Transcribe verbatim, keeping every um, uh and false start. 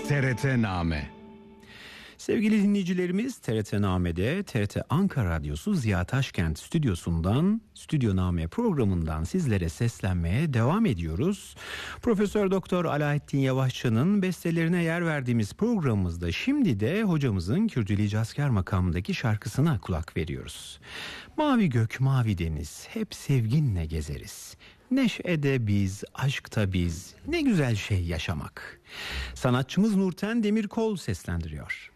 T R T Name. Sevgili dinleyicilerimiz, T R T Name'de T R T Ankara Radyosu Ziya Taşkent stüdyosundan, Stüdyo Name programından sizlere seslenmeye devam ediyoruz. Profesör Doktor Alaaddin Yavaşçı'nın bestelerine yer verdiğimiz programımızda şimdi de hocamızın Kürdili Cazkar makamındaki şarkısına kulak veriyoruz. Mavi gök, mavi deniz, hep sevginle gezeriz. Neşede biz, aşkta biz, ne güzel şey yaşamak. Sanatçımız Nurten Demirkol seslendiriyor.